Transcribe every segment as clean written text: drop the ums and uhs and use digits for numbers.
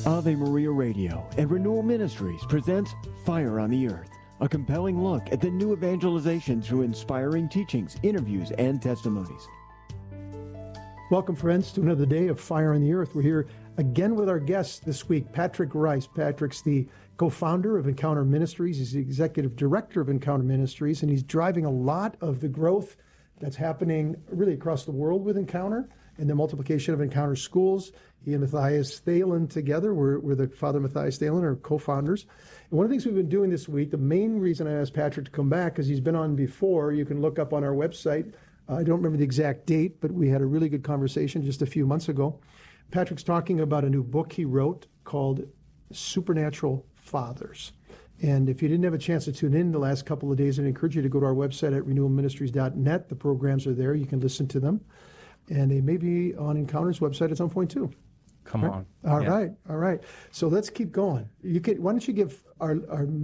Ave Maria Radio and Renewal Ministries presents Fire on the Earth, a compelling look at the new evangelization through inspiring teachings, interviews, and testimonies. Welcome, friends, to another day of Fire on the Earth. We're here again with our guest this week, Patrick Rice. Patrick's the co-founder of Encounter Ministries. He's the executive director of Encounter Ministries, and he's driving a lot of the growth that's happening really across the world with Encounter and the multiplication of Encounter schools. He and Matthias Thelen together, we're the Father Matthias Thelen, are co-founders. And one of the things we've been doing this week, the main reason I asked Patrick to come back, because he's been on before, you can look up on our website. I don't remember the exact date, but we had a really good conversation just a few months ago. Patrick's talking about a new book he wrote called Supernatural Fathers. And if you didn't have a chance to tune in the last couple of days, I'd encourage you to go to our website at renewalministries.net. The programs are there. You can listen to them. And they may be on Encounter's website at some point, too. Come on. All right. So let's keep going. Why don't you give our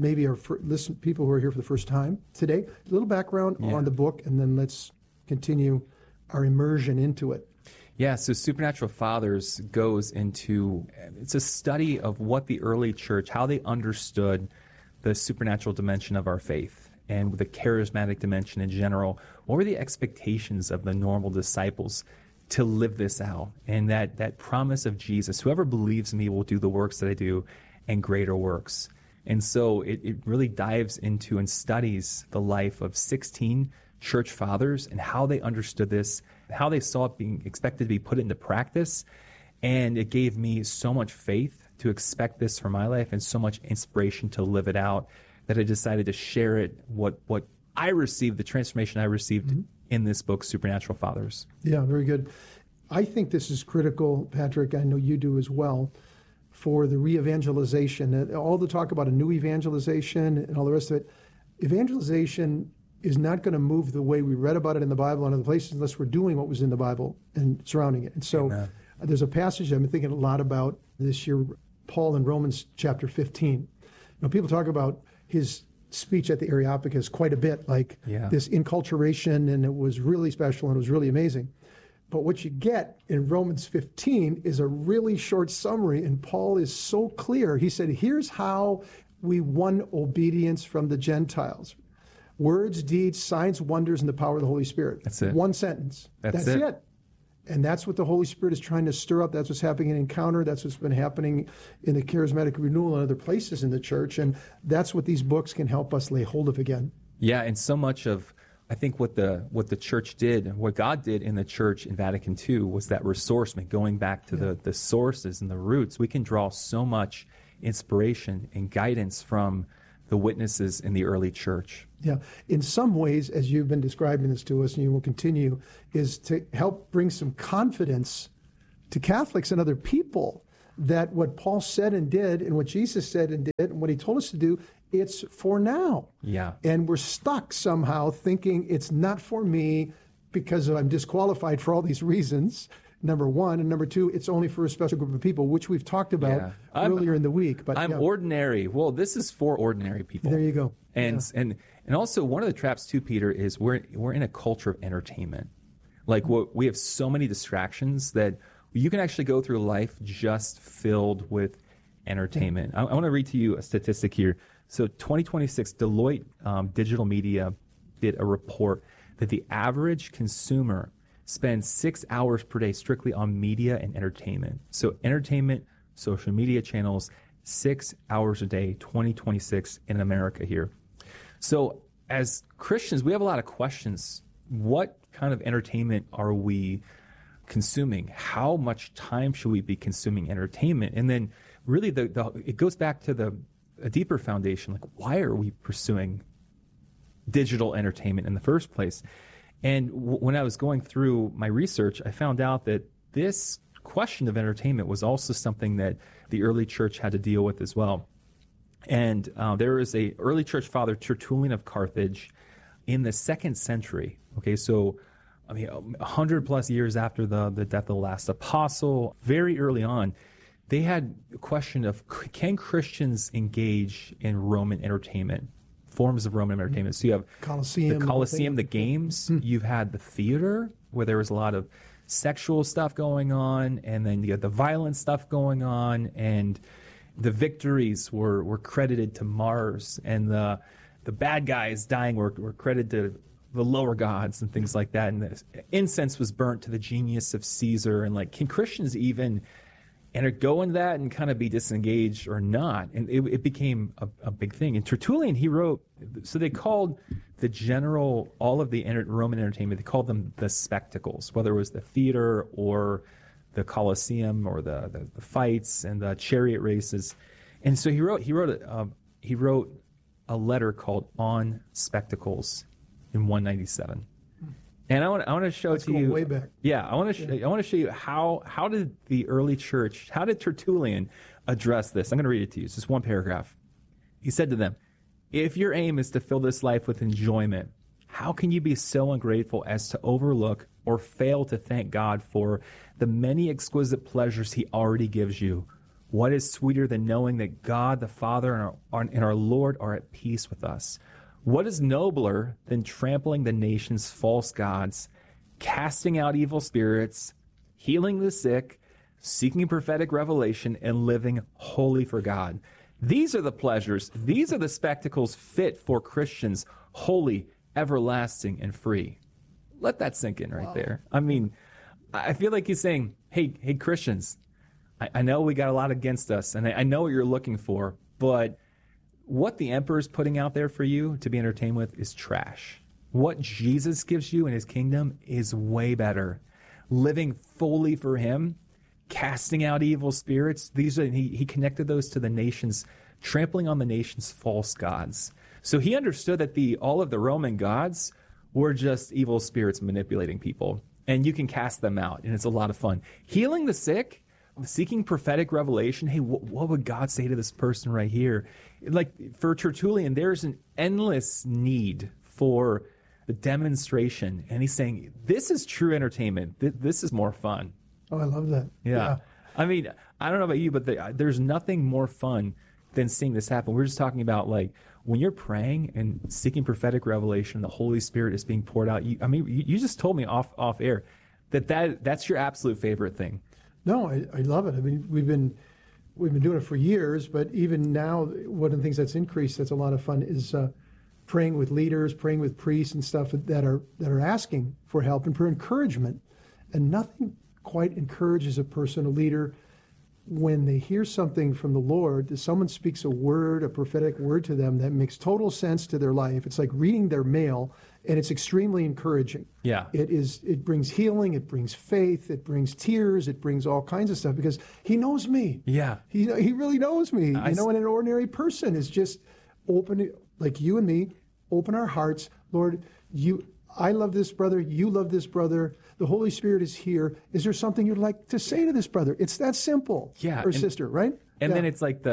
people who are here for the first time today a little background on the book, and then let's continue our immersion into it. Yeah, so Supernatural Fathers goes into, it's a study of what the early church, how they understood the supernatural dimension of our faith and the charismatic dimension in general. What were the expectations of the normal disciples to live this out? And that promise of Jesus, whoever believes in me will do the works that I do and greater works. And so it really dives into and studies the life of 16 church fathers and how they understood this, how they saw it being expected to be put into practice. And it gave me so much faith to expect this for my life and so much inspiration to live it out that I decided to share it, what I received, the transformation I received in this book, Supernatural Fathers. Yeah, very good. I think this is critical, Patrick, I know you do as well, for the re-evangelization. All the talk about a new evangelization and all the rest of it, evangelization is not going to move the way we read about it in the Bible and other places unless we're doing what was in the Bible and surrounding it. And so there's a passage I've been thinking a lot about this year, Paul in Romans chapter 15. People talk about his speech at the Areopagus quite a bit, like this enculturation, and it was really special and it was really amazing. But what you get in Romans 15 is a really short summary, and Paul is so clear. He said, here's how we won obedience from the Gentiles. Words, deeds, signs, wonders, and the power of the Holy Spirit. That's it. One sentence. That's it. And that's what the Holy Spirit is trying to stir up. That's what's happening in Encounter. That's what's been happening in the Charismatic Renewal and other places in the church. And that's what these books can help us lay hold of again. Yeah, and so much of, I think what the church did, what God did in the church in Vatican II was that ressourcement, going back to the sources and the roots. We can draw so much inspiration and guidance from the witnesses in the early church. Yeah. In some ways, as you've been describing this to us, and you will continue, is to help bring some confidence to Catholics and other people that what Paul said and did and what Jesus said and did and what he told us to do, it's for now. Yeah. And we're stuck somehow thinking it's not for me because I'm disqualified for all these reasons. Number one, and number two, it's only for a special group of people, which we've talked about earlier in the week. But I'm ordinary. Well, this is for ordinary people. There you go. And also one of the traps too, Peter, is we're in a culture of entertainment. Like we have so many distractions that you can actually go through life just filled with entertainment. I want to read to you a statistic here. So 2026, Deloitte Digital Media did a report that the average consumer spends 6 hours per day strictly on media and entertainment. So entertainment, social media channels, 6 hours a day, 2026 in America here. So as Christians, we have a lot of questions. What kind of entertainment are we consuming? How much time should we be consuming entertainment? And then really it goes back to a deeper foundation, like why are we pursuing digital entertainment in the first place? And when I was going through my research, I found out that this question of entertainment was also something that the early church had to deal with as well. And there is a early church father, Tertullian of Carthage, in the 2nd century. Okay, so 100 plus years after the death of the last apostle, very early on, they had a question of, can Christians engage in Roman entertainment? Forms of Roman entertainment. So you have Colosseum, the Colosseum, the games. You've had the theater, where there was a lot of sexual stuff going on, and then you had the violent stuff going on, and the victories were credited to Mars, and the bad guys dying were credited to the lower gods and things like that. And the incense was burnt to the genius of Caesar. And like, can Christians even go into that and kind of be disengaged or not? And it became a big thing. And Tertullian, he wrote, so they called all of the Roman entertainment, they called them the spectacles, whether it was the theater or the Colosseum or the fights and the chariot races. And so he wrote a letter called On Spectacles in 197. And I want to show it to you. Way back. Yeah, I want to show you how did the early church, how did Tertullian address this? I'm going to read it to you. It's just one paragraph. He said to them, "If your aim is to fill this life with enjoyment, how can you be so ungrateful as to overlook or fail to thank God for the many exquisite pleasures he already gives you? What is sweeter than knowing that God the Father and our Lord are at peace with us? What is nobler than trampling the nation's false gods, casting out evil spirits, healing the sick, seeking prophetic revelation, and living wholly for God? These are the pleasures, these are the spectacles fit for Christians, holy, everlasting, and free." Let that sink in right there. I mean, I feel like he's saying, hey Christians, I know we got a lot against us, and I know what you're looking for, but what the emperor's putting out there for you to be entertained with is trash. What Jesus gives you in his kingdom is way better. Living fully for him, casting out evil spirits, he connected those to the nations, trampling on the nation's false gods. So he understood that all of the Roman gods were just evil spirits manipulating people, and you can cast them out, and it's a lot of fun. Healing the sick, seeking prophetic revelation. Hey, what would God say to this person right here? Like for Tertullian, there's an endless need for the demonstration. And he's saying, this is true entertainment. This is more fun. Oh, I love that. Yeah. I mean, I don't know about you, but there's nothing more fun than seeing this happen. We're just talking about like when you're praying and seeking prophetic revelation, the Holy Spirit is being poured out. You just told me off air that's your absolute favorite thing. No, I love it. I mean, we've been doing it for years, but even now, one of the things that's increased that's a lot of fun is praying with leaders, praying with priests and stuff that are asking for help and for encouragement. And nothing quite encourages a person, a leader, when they hear something from the Lord, that someone speaks a word, a prophetic word to them that makes total sense to their life. It's like reading their mail, and it's extremely encouraging. Yeah. It brings healing, it brings faith, it brings tears, it brings all kinds of stuff because he knows me. Yeah. He really knows me. And an ordinary person is just open, like you and me, open our hearts. Lord, I love this brother, you love this brother. The Holy Spirit is here. Is there something you'd like to say to this brother? It's that simple. Yeah. Or sister, right? And then it's like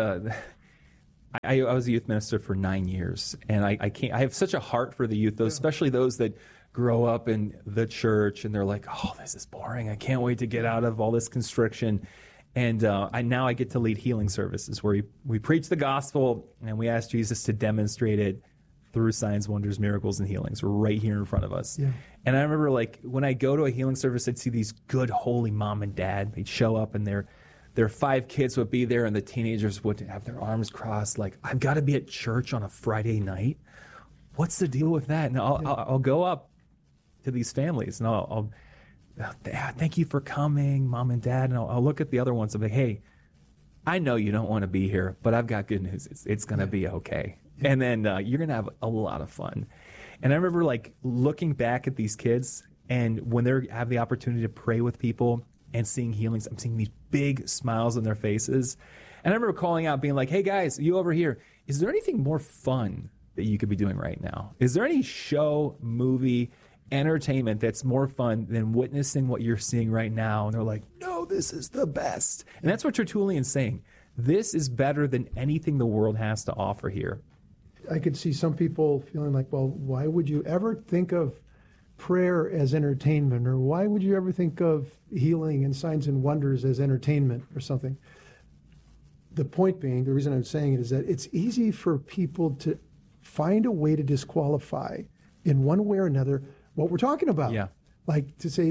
I was a youth minister for 9 years, and I have such a heart for the youth, especially those that grow up in the church and they're like, oh, this is boring. I can't wait to get out of all this constriction. And now I get to lead healing services where we preach the gospel and we ask Jesus to demonstrate it through signs, wonders, miracles, and healings right here in front of us. Yeah. And I remember like when I go to a healing service, I'd see these good, holy mom and dad. They'd show up and their 5 kids would be there and the teenagers would have their arms crossed like, I've got to be at church on a Friday night. What's the deal with that? And I'll go up to these families and I'll thank you for coming, mom and dad. And I'll look at the other ones and be like, hey, I know you don't want to be here, but I've got good news. It's going to be okay. And then you're going to have a lot of fun. And I remember like looking back at these kids and when they have the opportunity to pray with people and seeing healings, I'm seeing these big smiles on their faces. And I remember calling out being like, hey guys, you over here, is there anything more fun that you could be doing right now? Is there any show, movie, entertainment that's more fun than witnessing what you're seeing right now? And they're like, no, this is the best. And that's what Tertullian's saying. This is better than anything the world has to offer here. I could see some people feeling like, well, why would you ever think of prayer as entertainment? Or why would you ever think of healing and signs and wonders as entertainment or something? The point being, the reason I'm saying it is that it's easy for people to find a way to disqualify in one way or another what we're talking about. Yeah. Like to say,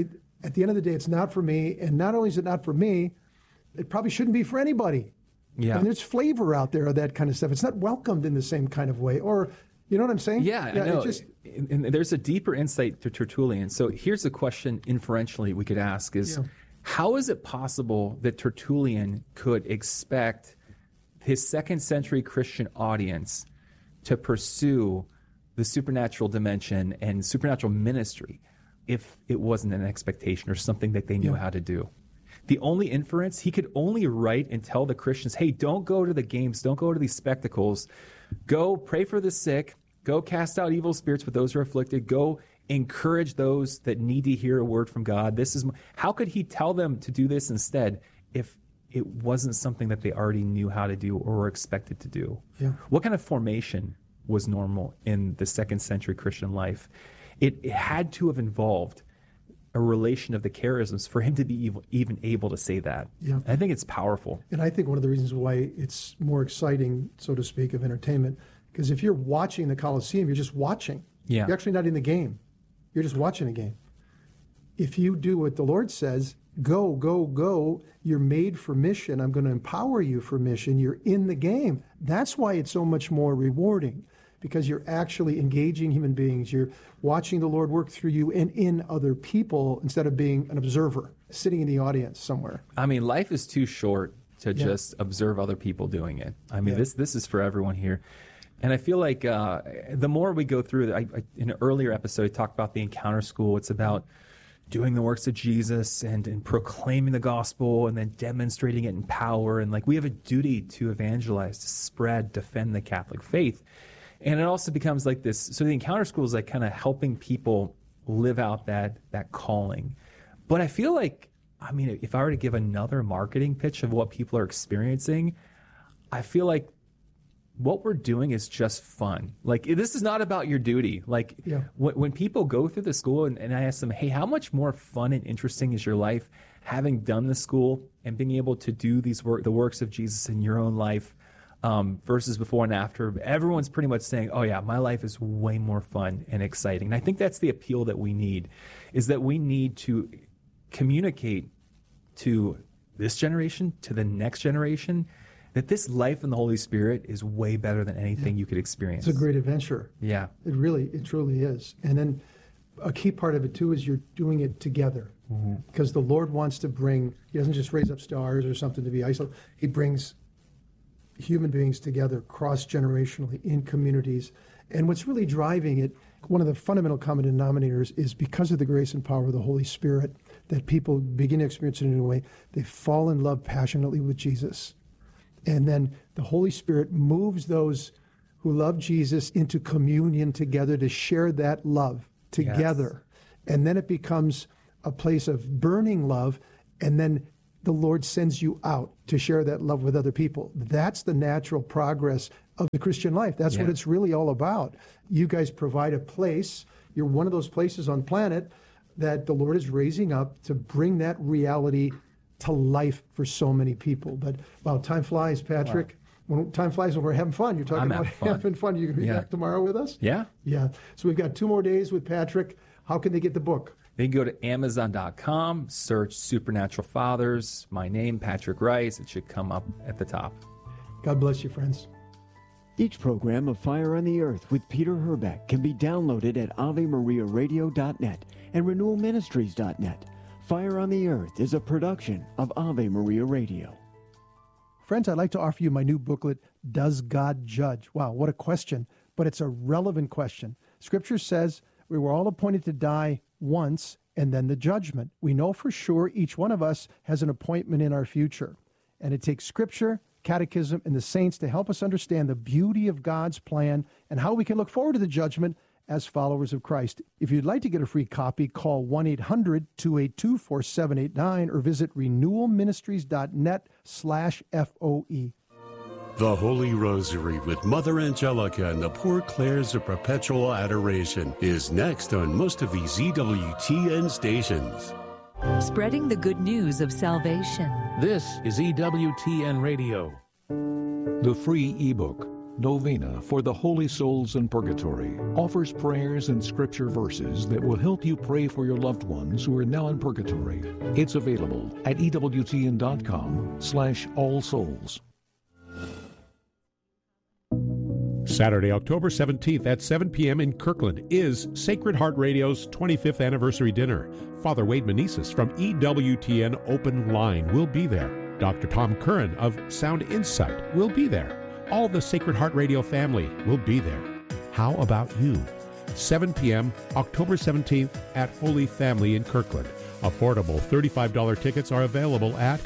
at the end of the day, it's not for me. And not only is it not for me, it probably shouldn't be for anybody. Yeah. And there's flavor out there of that kind of stuff. It's not welcomed in the same kind of way. Or, you know what I'm saying? Yeah, I know. And there's a deeper insight to Tertullian. So here's a question inferentially we could ask is, how is it possible that Tertullian could expect his second century Christian audience to pursue the supernatural dimension and supernatural ministry if it wasn't an expectation or something that they knew how to do? The only inference, he could only write and tell the Christians, hey, don't go to the games, don't go to these spectacles, go pray for the sick, go cast out evil spirits with those who are afflicted, go encourage those that need to hear a word from God. How could he tell them to do this instead if it wasn't something that they already knew how to do or were expected to do? Yeah. What kind of formation was normal in the second century Christian life? It had to have involved a relation of the charisms for him to be even able to say that. Yeah. I think it's powerful. And I think one of the reasons why it's more exciting, so to speak, of entertainment, because if you're watching the Colosseum, you're just watching. Yeah. You're actually not in the game. You're just watching a game. If you do what the Lord says, go, go, go, you're made for mission. I'm going to empower you for mission. You're in the game. That's why it's so much more rewarding, because you're actually engaging human beings. You're watching the Lord work through you and in other people instead of being an observer, sitting in the audience somewhere. I mean, life is too short to just observe other people doing it. I mean, this is for everyone here. And I feel like the more we go through, in an earlier episode, I talked about the Encounter School. It's about doing the works of Jesus and proclaiming the gospel and then demonstrating it in power. And like we have a duty to evangelize, to spread, defend the Catholic faith. And it also becomes like this. So the Encounter School is like kind of helping people live out that calling. But I feel like, I mean, if I were to give another marketing pitch of what people are experiencing, I feel like what we're doing is just fun. Like, this is not about your duty. Like, when people go through the school and I ask them, hey, how much more fun and interesting is your life having done the school and being able to do the works of Jesus in your own life versus before and after? Everyone's pretty much saying, oh, yeah, my life is way more fun and exciting. And I think that's the appeal that we need, is that we need to communicate to this generation, to the next generation, that this life in the Holy Spirit is way better than anything you could experience. It's a great adventure. Yeah. It truly is. And then a key part of it, too, is you're doing it together. Mm-hmm. Because the Lord wants to he doesn't just raise up stars or something to be isolated. He brings human beings together cross-generationally in communities. And what's really driving it, one of the fundamental common denominators is because of the grace and power of the Holy Spirit, that people begin to experience it in a way. They fall in love passionately with Jesus. And then the Holy Spirit moves those who love Jesus into communion together to share that love together. Yes. And then it becomes a place of burning love, and then the Lord sends you out to share that love with other people. That's the natural progress of the Christian life. That's what it's really all about. You guys provide a place. You're one of those places on planet that the Lord is raising up to bring that reality to life for so many people. But wow, time flies, Patrick. Wow. Time flies when we're having fun. You're talking about having fun. You can be back tomorrow with us? Yeah. Yeah. So we've got 2 more days with Patrick. How can they get the book? They can go to Amazon.com, search Supernatural Fathers, my name, Patrick Rice. It should come up at the top. God bless you, friends. Each program of Fire on the Earth with Peter Herbeck can be downloaded at AveMariaRadio.net and RenewalMinistries.net. Fire on the Earth is a production of Ave Maria Radio. Friends, I'd like to offer you my new booklet, Does God Judge? Wow, what a question, but it's a relevant question. Scripture says we were all appointed to die once and then the judgment. We know for sure each one of us has an appointment in our future. And it takes Scripture, Catechism, and the saints to help us understand the beauty of God's plan and how we can look forward to the judgment as followers of Christ. If you'd like to get a free copy, call 1-800-282-4789 or visit renewalministries.net/FOE. The Holy Rosary with Mother Angelica and the Poor Clares of Perpetual Adoration is next on most of these EWTN stations. Spreading the good news of salvation. This is EWTN Radio. The free ebook, Novena for the Holy Souls in Purgatory offers prayers and scripture verses that will help you pray for your loved ones who are now in purgatory. It's available at EWTN.com/allsouls. Saturday, October 17th at 7 p.m. in Kirkland is Sacred Heart Radio's 25th anniversary dinner. Father Wade Meneses from EWTN Open Line will be there. Dr. Tom Curran of Sound Insight will be there. All the Sacred Heart Radio family will be there. How about you? 7 p.m., October 17th at Holy Family in Kirkland. Affordable $35 tickets are available at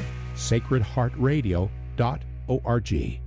sacredheartradio.org.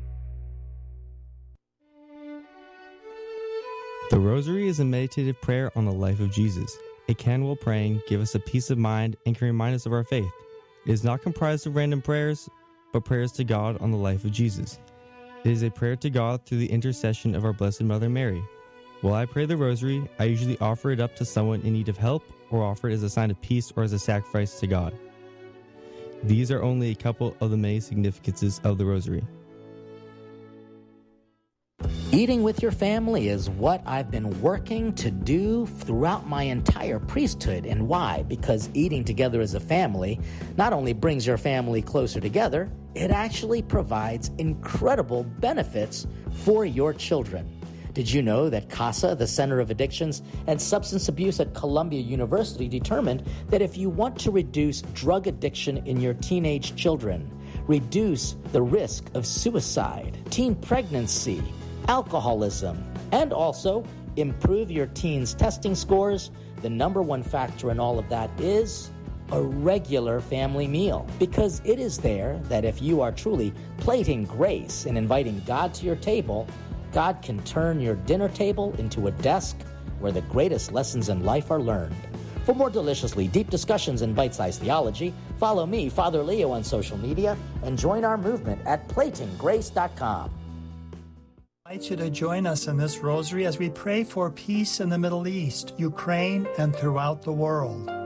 The Rosary is a meditative prayer on the life of Jesus. It can, while praying, give us a peace of mind and can remind us of our faith. It is not comprised of random prayers, but prayers to God on the life of Jesus. It is a prayer to God through the intercession of our Blessed Mother Mary. While I pray the Rosary, I usually offer it up to someone in need of help or offer it as a sign of peace or as a sacrifice to God. These are only a couple of the many significances of the Rosary. Eating with your family is what I've been working to do throughout my entire priesthood. And why? Because eating together as a family not only brings your family closer together, it actually provides incredible benefits for your children. Did you know that CASA, the Center of Addictions and Substance Abuse at Columbia University, determined that if you want to reduce drug addiction in your teenage children, reduce the risk of suicide, teen pregnancy, alcoholism, and also improve your teens' testing scores, the number one factor in all of that is a regular family meal. Because it is there that if you are truly plating grace and inviting God to your table, God can turn your dinner table into a desk where the greatest lessons in life are learned. For more deliciously deep discussions in bite-sized theology, follow me, Father Leo, on social media and join our movement at platinggrace.com. I invite you to join us in this rosary as we pray for peace in the Middle East, Ukraine, and throughout the world.